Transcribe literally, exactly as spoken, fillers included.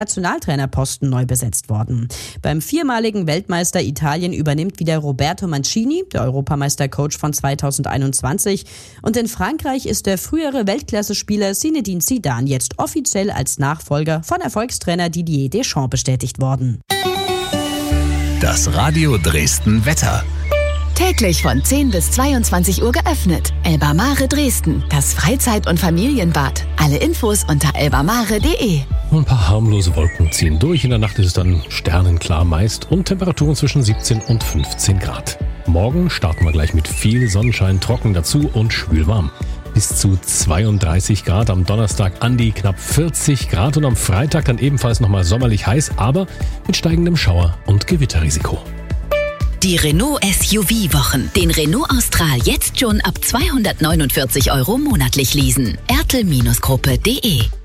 Nationaltrainerposten neu besetzt worden. Beim viermaligen Weltmeister Italien übernimmt wieder Roberto Mancini, der Europameistercoach von zweitausendeinundzwanzig. Und in Frankreich ist der frühere Weltklasse-Spieler Zinedine Zidane jetzt offiziell als Nachfolger von Erfolgstrainer Didier Deschamps bestätigt worden. Das Radio Dresden Wetter. Täglich von zehn bis zweiundzwanzig Uhr geöffnet. Elba Mare Dresden, das Freizeit- und Familienbad. Alle Infos unter elbamare punkt de. Ein paar harmlose Wolken ziehen durch. In der Nacht ist es dann sternenklar meist und Temperaturen zwischen siebzehn und fünfzehn Grad. Morgen starten wir gleich mit viel Sonnenschein, trocken dazu und schwülwarm. Bis zu zweiunddreißig Grad, am Donnerstag an die knapp vierzig Grad und am Freitag dann ebenfalls nochmal sommerlich heiß, aber mit steigendem Schauer- und Gewitterrisiko. Die Renault S U V-Wochen. Den Renault Austral jetzt schon ab zweihundertneunundvierzig Euro monatlich leasen. ertel Gruppe punkt de